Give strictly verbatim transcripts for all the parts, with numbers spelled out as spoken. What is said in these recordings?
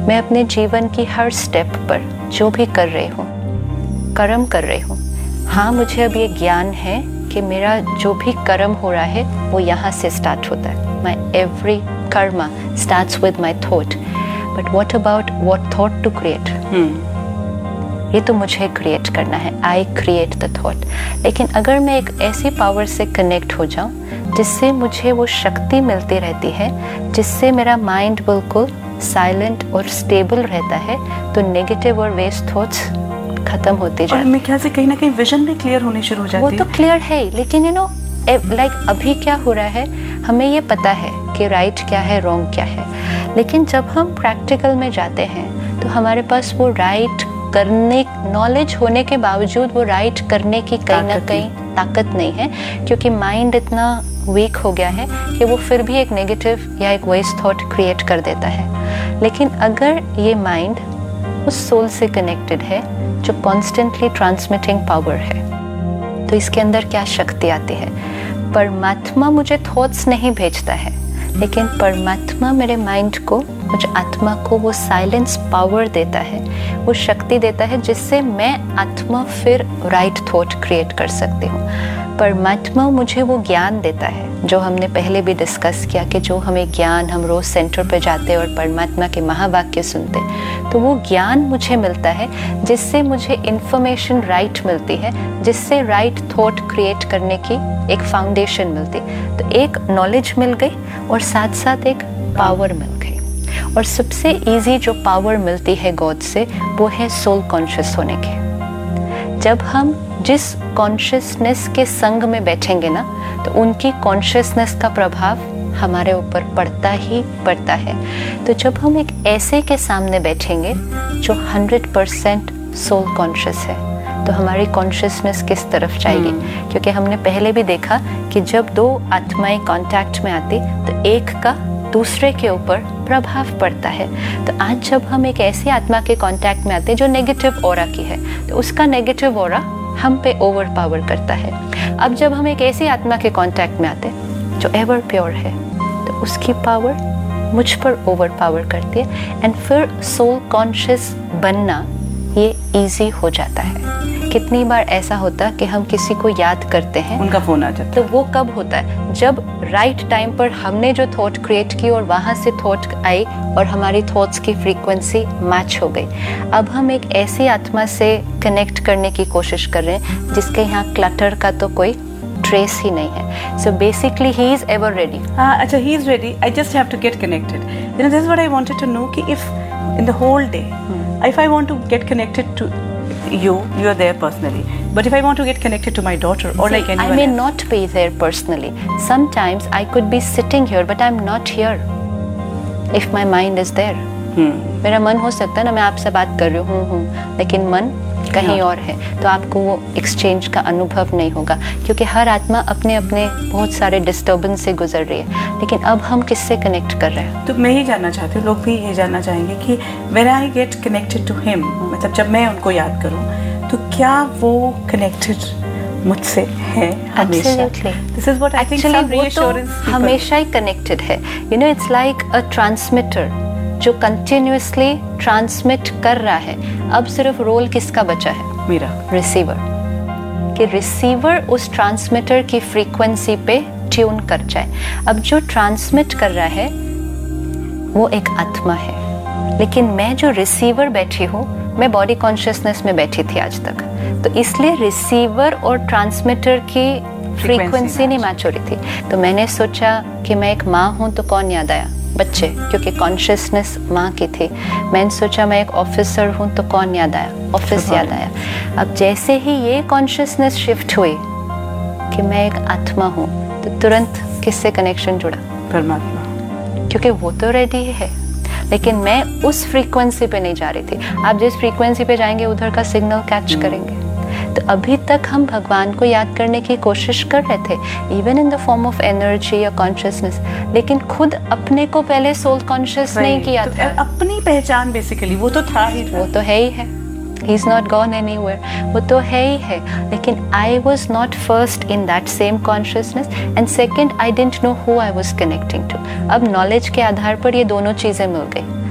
मैं अपने जीवन की हर स्टेप पर जो भी कर रही हूँ, कर्म कर रही हूँ, हाँ मुझे अब ये ज्ञान है कि मेरा जो भी कर्म हो रहा है वो यहाँ से स्टार्ट होता है. माई every Karma starts with my thought. But what about what thought to create? ये तो मुझे क्रिएट करना है. I create the thought. लेकिन अगर मैं एक ऐसी पावर से कनेक्ट हो जाऊँ जिससे मुझे वो शक्ति मिलती रहती है, जिससे मेरा माइंड बिल्कुल साइलेंट और स्टेबल रहता है, तो नेगेटिव और वेस्ट थॉट्स खत्म होते जाते हैं. और मेरे ख्याल से कहीं ना कहीं विजन भी क्लियर होनी शुरू हो जाती है. वो तो क्लियर है, लेकिन यू नो लाइक अभी क्या हो रहा है, हमें ये पता है कि राइट क्या है, रॉन्ग क्या है, लेकिन जब हम प्रैक्टिकल में जाते हैं तो हमारे पास वो राइट करने, नॉलेज होने के बावजूद वो राइट करने की कहीं ना कहीं ताकत नहीं है, क्योंकि माइंड इतना वीक हो गया है कि वो फिर भी एक नेगेटिव या एक वेस्ट थॉट क्रिएट कर देता है. लेकिन अगर ये माइंड उस सोल से कनेक्टेड है जो कॉन्स्टेंटली ट्रांसमिटिंग पावर है, तो इसके अंदर क्या शक्ति आती है. परमात्मा मुझे थॉट्स नहीं भेजता है, लेकिन परमात्मा मेरे माइंड को, मुझे आत्मा को वो साइलेंस पावर देता है, वो शक्ति देता है, जिससे मैं आत्मा फिर राइट थॉट क्रिएट कर सकती हूँ. परमात्मा मुझे वो ज्ञान देता है जो हमने पहले भी डिस्कस किया कि जो हमें ज्ञान, हम रोज़ सेंटर पे जाते और परमात्मा के महावाक्य सुनते, तो वो ज्ञान मुझे मिलता है जिससे मुझे इन्फॉर्मेशन राइट मिलती है, जिससे राइट थॉट क्रिएट करने की एक फाउंडेशन मिलती. तो एक नॉलेज मिल गई और साथ साथ एक पावर मिल गई. और सबसे इजी जो पावर मिलती है गॉड से, वो है सोल कॉन्शियस होने की. जब हम जिस कॉन्शियसनेस के संग में बैठेंगे ना, तो उनकी कॉन्शियसनेस का प्रभाव हमारे ऊपर पड़ता ही पड़ता है. तो जब हम एक ऐसे के सामने बैठेंगे जो हंड्रेड परसेंट सोल कॉन्शियस है, तो हमारी कॉन्शियसनेस किस तरफ जाएगी. क्योंकि हमने पहले भी देखा कि जब दो आत्माएं कांटेक्ट में आती तो एक का दूसरे के ऊपर प्रभाव पड़ता है. तो आज जब हम एक ऐसी आत्मा के कांटेक्ट में आते हैं जो नेगेटिव ऑरा की है, तो उसका नेगेटिव ऑरा हम पे ओवर पावर करता है. अब जब हम एक ऐसी आत्मा के कांटेक्ट में आते हैं जो एवर प्योर है, तो उसकी पावर मुझ पर ओवर पावर करती है. एंड फिर सोल कॉन्शियस बनना ये इजी हो जाता है. कितनी बार ऐसा होता कि हम किसी को याद करते हैं, उनका फोन आ जाता है, तो वो कब होता है जब राइट टाइम पर हमने जो थॉट क्रिएट की और वहाँ से थॉट आई और हमारी थॉट्स की फ्रीक्वेंसी मैच हो गई. अब हम एक ऐसी आत्मा से कनेक्ट करने की कोशिश कर रहे हैं जिसके यहाँ क्लटर का तो कोई ट्रेस ही नहीं है. So basically he is ever ready. हाँ, अच्छा, he is ready. I just have to get connected. You know, this is what I wanted to know कि if in the whole day if I want to get connected to you, you are there personally. But if I want to get connected to my daughter or See, like anyone I may else, not be there personally. Sometimes I could be sitting here, but I'm not here. If my mind is there. hmm. मेरा मन हो सकता है ना, मैं आपसे बात कर रही हूँ हूँ लेकिन मन कहीं और है, तो आपको वो एक्सचेंज का अनुभव नहीं होगा, क्योंकि हर आत्मा अपने अपने बहुत सारे डिस्टर्बेंस से गुजर रही है. लेकिन अब हम किससे कनेक्ट कर रहे हैं? तो मैं ही जानना चाहती हूँ, लोग भी ये जानना चाहेंगे कि when I get connected to him, मतलब जब मैं उनको याद करूँ, तो क्या वो connected मुझसे है हमेशा? Absolutely. This is what I think some reassurance people. हमेशा ही कनेक्टेड है. You know, it's like a transmitter जो कंटिन्यूसली ट्रांसमिट कर रहा है. अब सिर्फ रोल किसका बचा है? मेरा. रिसीवर. कि रिसीवर उस ट्रांसमिटर की फ्रीक्वेंसी पे ट्यून कर जाए. अब जो ट्रांसमिट कर रहा है वो एक आत्मा है, लेकिन मैं जो रिसीवर बैठी हूँ, मैं बॉडी कॉन्शियसनेस में बैठी थी आज तक, तो इसलिए रिसीवर और ट्रांसमिटर की फ्रीक्वेंसी नहीं मैच हो रही थी. तो मैंने सोचा कि मैं एक माँ हूँ, तो कौन याद आया? बच्चे, क्योंकि कॉन्शियसनेस माँ की थी. मैंने सोचा मैं एक ऑफिसर हूँ, तो कौन याद आया? ऑफिस याद आया. अब जैसे ही ये कॉन्शियसनेस शिफ्ट हुई कि मैं एक आत्मा हूँ, तो तुरंत किससे कनेक्शन जुड़ा? परमात्मा. क्योंकि वो तो रेडी है, लेकिन मैं उस फ्रीक्वेंसी पे नहीं जा रही थी. आप जिस फ्रीक्वेंसी पे जाएंगे उधर का सिग्नल कैच करेंगे. तो अभी तक हम भगवान को याद करने की कोशिश कर रहे थे, even in the form of energy या कॉन्शियसनेस, लेकिन खुद अपने को पहले सोल कॉन्शियस नहीं किया तो था. अपनी पहचान बेसिकली वो तो था ही. वो तो है ही है. He is not gone anywhere. वो तो है ही है. लेकिन I was not first in that same consciousness, and second I didn't know who I was connecting to. अब नॉलेज के आधार पर ये दोनों चीज़ें मिल गई.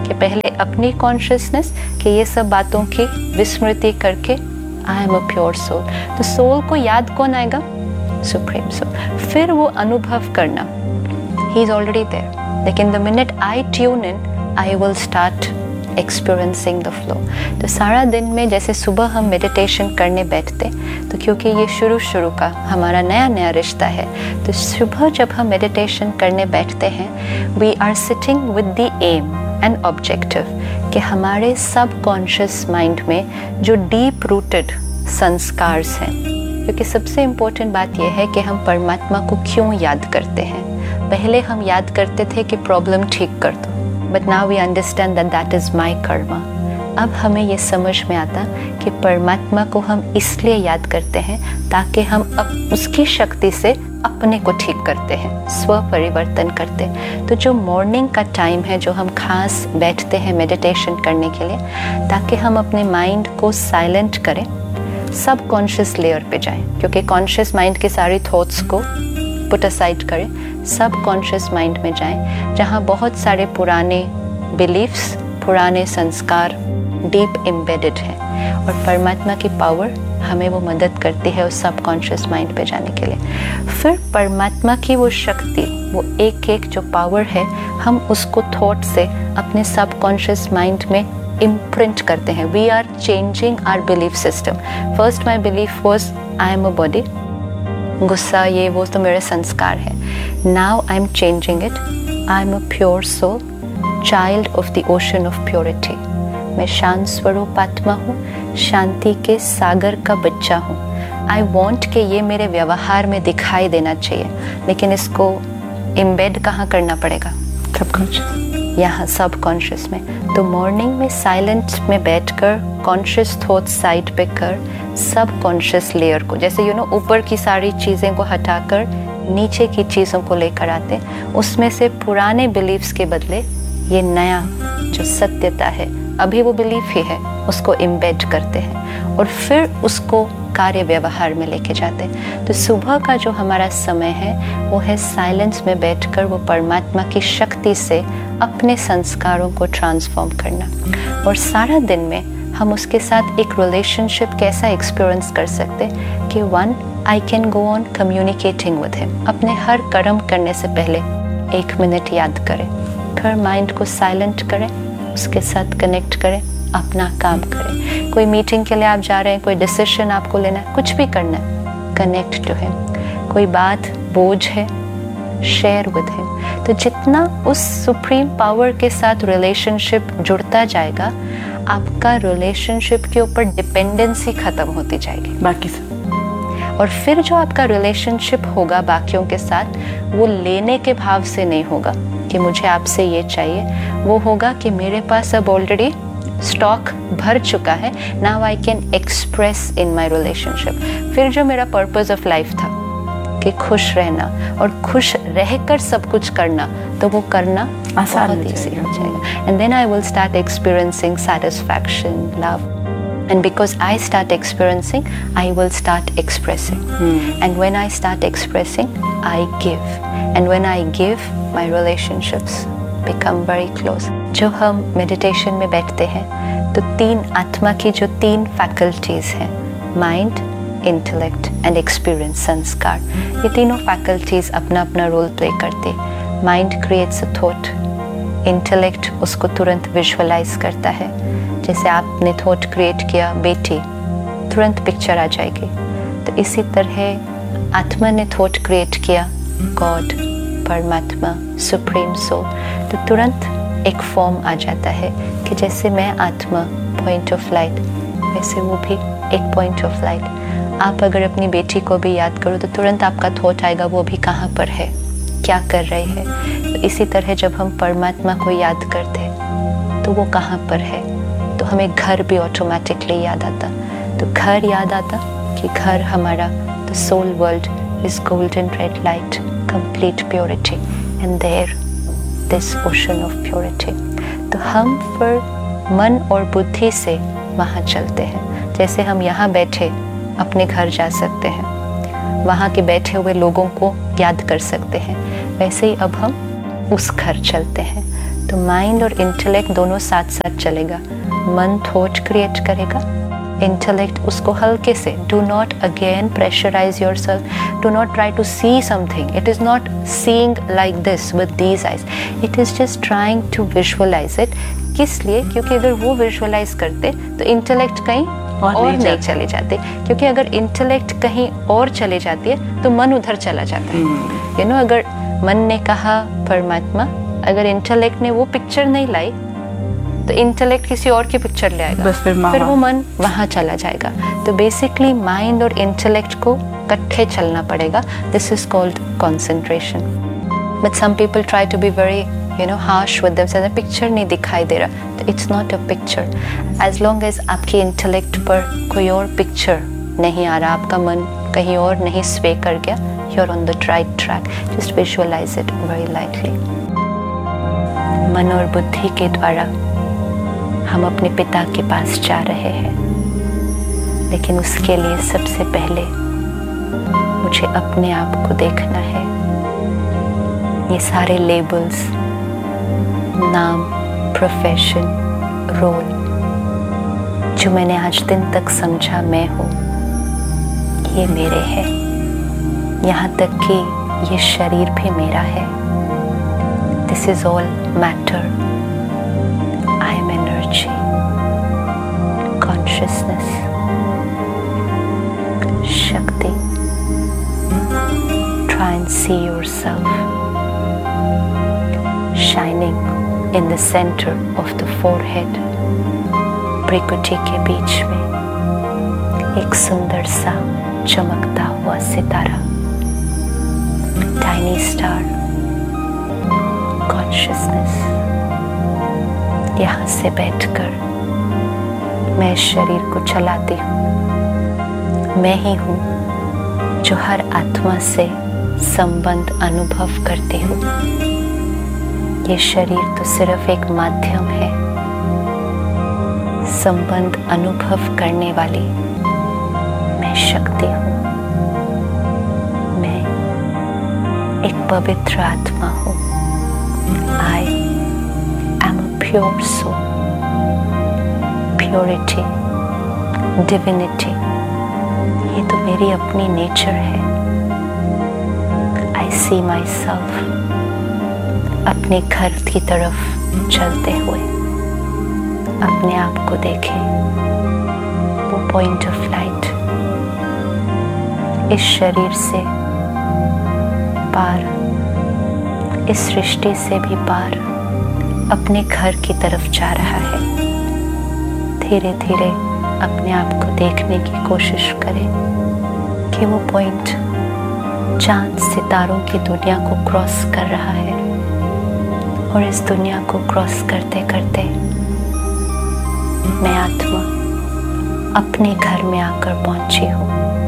कि पहले अपनी कॉन्शियसनेस कि ये सब बातों की विस्मृति करके I am a pure soul. तो सोल को याद कौन आएगा? Supreme soul. फिर वो अनुभव करना, ही इज ऑलरेडी देयर, लेकिन the minute I tune in I will start experiencing the flow. तो सारा दिन में जैसे सुबह हम मेडिटेशन करने बैठते, तो क्योंकि ये शुरू शुरू का हमारा नया नया रिश्ता है, तो सुबह जब हम मेडिटेशन करने बैठते हैं we are sitting with the M and objective कि हमारे सब कॉन्शियस माइंड में जो डीप रूटेड संस्कार्स हैं, क्योंकि सबसे इम्पोर्टेंट बात यह है कि हम परमात्मा को क्यों याद करते हैं। पहले हम याद करते थे कि प्रॉब्लम ठीक कर दो, but now we understand that that is my Karma. अब हमें ये समझ में आता कि परमात्मा को हम इसलिए याद करते हैं ताकि हम अब उसकी शक्ति से अपने को ठीक करते हैं, स्व परिवर्तन करते हैं। तो जो मॉर्निंग का टाइम है, जो हम खास बैठते हैं मेडिटेशन करने के लिए, ताकि हम अपने माइंड को साइलेंट करें, सब कॉन्शियस लेयर पे जाएं, क्योंकि कॉन्शियस माइंड की सारी थॉट्स को पुट असाइड करें, सब कॉन्शियस माइंड में जाएं, जहाँ बहुत सारे पुराने बिलीफ्स, पुराने संस्कार डीप एम्बेडेड हैं, और परमात्मा की पावर हमें वो मदद करती है उस सब कॉन्शियस माइंड पे जाने के लिए। फिर परमात्मा की वो शक्ति, वो एक एक जो पावर है, हम उसको थॉट से अपने सब कॉन्शियस माइंड में इम्प्रिंट करते हैं। We are changing our belief system. First my belief was I am a body, गुस्सा ये वो तो मेरे संस्कार है। Now I am changing it, I am a pure soul, child of the ocean of purity. मैं शांत स्वरूप आत्मा हूँ, शांति के सागर का बच्चा हूँ। आई वॉन्ट कि ये मेरे व्यवहार में दिखाई देना चाहिए, लेकिन इसको इम्बेड कहाँ करना पड़ेगा? सबकॉन्शियस, यहाँ सब कॉन्शियस में। तो मॉर्निंग में साइलेंट में बैठकर कॉन्शियस थॉट साइड पे कर, सब कॉन्शियस लेयर को, जैसे यू नो ऊपर की सारी चीज़ें को हटाकर नीचे की चीज़ों को लेकर आते, उसमें से पुराने बिलीव्स के बदले ये नया जो सत्यता है, अभी वो बिलीफ ही है, उसको इम्बेड करते हैं और फिर उसको कार्य व्यवहार में लेके जाते हैं। तो सुबह का जो हमारा समय है वो है साइलेंस में बैठकर वो परमात्मा की शक्ति से अपने संस्कारों को ट्रांसफॉर्म करना। और सारा दिन में हम उसके साथ एक रिलेशनशिप कैसा एक्सपीरियंस कर सकते कि one, I can go on communicating with him. अपने हर कर्म करने से पहले एक मिनट याद करें, फिर माइंड को साइलेंट करें, उसके साथ कनेक्ट करें, अपना काम करें। कोई मीटिंग के लिए आप जा रहे हैं, कोई डिसीजन आपको लेना है, कुछ भी करना है, कनेक्ट टू हिम। कोई बात बोझ है, शेयर विद हिम। तो जितना उस सुप्रीम पावर के साथ रिलेशनशिप जुड़ता जाएगा, आपका रिलेशनशिप के ऊपर डिपेंडेंसी खत्म होती जाएगी बाकी सब। और फिर जो आपका रिलेशनशिप होगा बाकियों के साथ, वो लेने के भाव से नहीं होगा कि मुझे आपसे ये चाहिए, वो होगा कि मेरे पास अब ऑलरेडी स्टॉक भर चुका है, now I can express in my relationship. फिर जो मेरा पर्पस ऑफ लाइफ था कि खुश रहना और खुश रहकर सब कुछ करना, तो वो करना आसान बहुत ईजी हो जाएगा। And then I will start experiencing satisfaction, love, and because I start experiencing, I will start expressing. Hmm. And when I start expressing, I give. And when I give, my relationships become very close. जो हम meditation में बैठते हैं, तो तीन आत्मा की जो तीन faculties हैं, mind, intellect and experience, संस्कार, ये तीनों faculties अपना अपना रोल प्ले करते। Mind creates a thought, intellect उसको तुरंत visualize करता है। जैसे आपने थॉट क्रिएट किया बेटी, तुरंत पिक्चर आ जाएगी। तो इसी तरह आत्मा ने थॉट क्रिएट किया गॉड, परमात्मा, सुप्रीम सोल, तो तुरंत एक फॉर्म आ जाता है कि जैसे मैं आत्मा पॉइंट ऑफ लाइट, वैसे वो भी एक पॉइंट ऑफ लाइट। आप अगर अपनी बेटी को भी याद करो तो तुरंत आपका थॉट आएगा वो भी कहाँ पर है, क्या कर रही है। तो इसी तरह जब हम परमात्मा को याद करते तो वो कहाँ पर है, तो हमें घर भी ऑटोमेटिकली याद आता। तो घर याद आता कि घर हमारा, the soul world is golden red light, complete purity, and there this ocean of purity. तो हम फिर मन और बुद्धि से वहाँ चलते हैं। जैसे हम यहाँ बैठे अपने घर जा सकते हैं, वहाँ के बैठे हुए लोगों को याद कर सकते हैं, वैसे ही अब हम उस घर चलते हैं। तो माइंड और इंटेलेक्ट दोनों साथ साथ चलेगा। मन थॉट क्रिएट करेगा, इंटेलेक्ट उसको हल्के से, do not again pressurise your self, do not try to see something, it is not seeing like this with these eyes, it is just trying to visualise it. किस लिए? क्योंकि अगर वो visualise करते तो इंटेलेक्ट कहीं और, और नहीं, नहीं चले जाते, क्योंकि अगर इंटेलेक्ट कहीं और चले जाती है तो मन उधर चला जाता है। यू नो, अगर मन ने कहा परमात्मा, अगर इंटेलेक्ट ने वो पिक्चर नहीं लाई तो इंटेलेक्ट किसी और की पिक्चर ले आएगा, बस फिर, फिर वो मन वहाँ चला जाएगा। तो बेसिकली माइंड और इंटेलेक्ट को इकट्ठे चलना पड़ेगा। This is called concentration. But some people try to be very you know harsh with themselves, picture नहीं दिखाई दे रहा, तो it's not a picture. As long as आपकी इंटेलेक्ट पर कोई और पिक्चर नहीं आ रहा, आपका मन कहीं और नहीं स्वे कर गया, you are on the right track. Just visualise it very lightly. मन और बुद्धि के द्वारा हम अपने पिता के पास जा रहे हैं, लेकिन उसके लिए सबसे पहले मुझे अपने आप को देखना है। ये सारे लेबल्स, नाम, प्रोफेशन, रोल जो मैंने आज दिन तक समझा मैं हूँ, ये मेरे हैं। यहाँ तक कि ये शरीर भी मेरा है। This is all matter. I am energy, consciousness, शक्ति। Try and see yourself shining in the center of the forehead, भ्रिकुटी के बीच में एक सुंदर सा चमकता हुआ सितारा, टाइनी स्टार, कॉन्शियसनेस। यहाँ से बैठकर मैं शरीर को चलाती हूँ। मैं ही हूँ जो हर आत्मा से संबंध अनुभव करती हूँ। ये शरीर तो सिर्फ एक माध्यम है, संबंध अनुभव करने वाली मैं शक्ति हूँ। मैं एक पवित्र आत्मा हूँ। I am a pure soul, purity, divinity, ये तो मेरी अपनी नेचर है। आई सी माई सेल्फ अपने घर की तरफ चलते हुए। अपने आप को देखें, वो पॉइंट ऑफ लाइट इस शरीर से पार, इस सृष्टि से भी पार अपने घर की तरफ जा रहा है। धीरे धीरे अपने आप को देखने की कोशिश करें कि वो पॉइंट चांद सितारों की दुनिया को क्रॉस कर रहा है, और इस दुनिया को क्रॉस करते करते मैं आत्मा अपने घर में आकर पहुंची हूँ।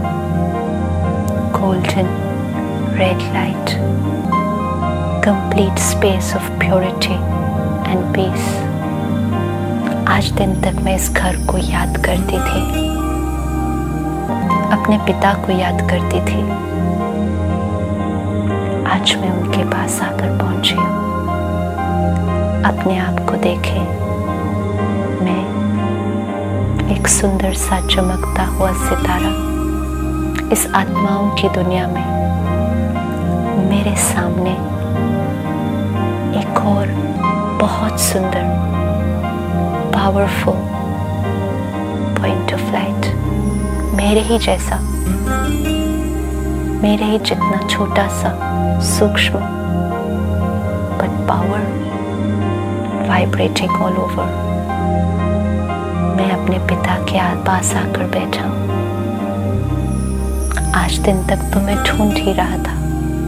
Golden red light, complete space of purity and piece. आज दिन तक मैं इस घर को याद करती थी, अपने पिता को याद करती थी। आज मैं उनके पास आकर पहुंची हूँ। अपने आप को देखें, मैं एक सुंदर सा चमकता हुआ सितारा इस आत्माओं की दुनिया में। मेरे सामने एक और बहुत सुंदर पावरफुल पॉइंट ऑफ लाइट, मेरे ही जैसा, मेरे ही जितना छोटा सा, सूक्ष्म, but power vibrating all over. मैं अपने पिता के पास आकर बैठा हूँ। आज दिन तक तो मैं ढूंढ ही रहा था।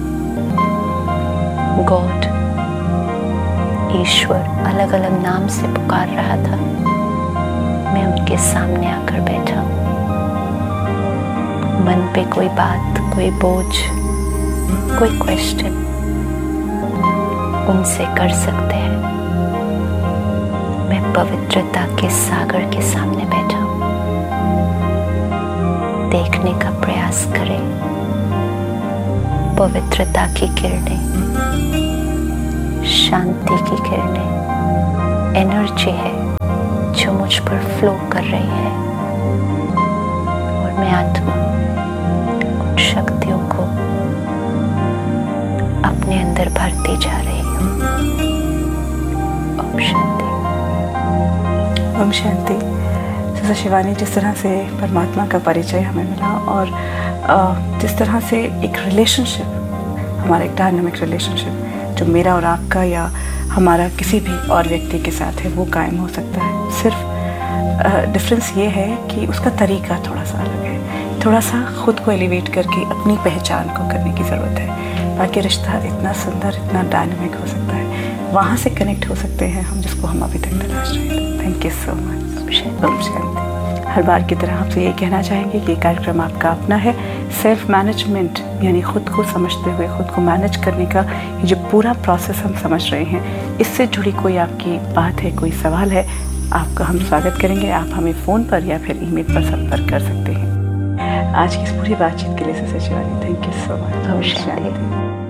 गॉड, ईश्वर, अलग अलग नाम से पुकार रहा था। मैं उनके सामने आकर बैठा हूँ। मन पे कोई बात, कोई बोझ, कोई क्वेश्चन उनसे कर सकते हैं। मैं पवित्रता के सागर के सामने बैठा हूँ। देखने का प्रयास करें। पवित्रता की किरणें शांति की किरणें, एनर्जी है जो मुझ पर फ्लो कर रही है और मैं आत्मा उन शक्तियों को अपने अंदर भरती जा रही हूँ। ओम शांति। ओम शांति। जैसा शिवानी, जिस तरह से परमात्मा का परिचय हमें मिला और जिस तरह से एक रिलेशनशिप, हमारा एक डायनामिक रिलेशनशिप जो मेरा और आपका या हमारा किसी भी और व्यक्ति के साथ है वो कायम हो सकता है। सिर्फ डिफरेंस ये है कि उसका तरीका थोड़ा सा अलग है, थोड़ा सा ख़ुद को एलिवेट करके अपनी पहचान को करने की ज़रूरत है। बाकी रिश्ता इतना सुंदर, इतना डायनामिक हो सकता है, वहाँ से कनेक्ट हो सकते हैं हम जिसको हम अभी तक तलाश रहे थे। Thank you so much. Om Shanti. हर बार की तरह आपसे ये कहना चाहेंगे कि ये कार्यक्रम आपका अपना है। सेल्फ मैनेजमेंट यानी ख़ुद को समझते हुए ख़ुद को मैनेज करने का ये जो पूरा प्रोसेस हम समझ रहे हैं, इससे जुड़ी कोई आपकी बात है, कोई सवाल है, आपका हम स्वागत करेंगे। आप हमें फ़ोन पर या फिर ईमेल पर संपर्क कर सकते हैं। आज की इस पूरी बातचीत के लिए सच्ची Shivani, thank you so much. Om Shanti.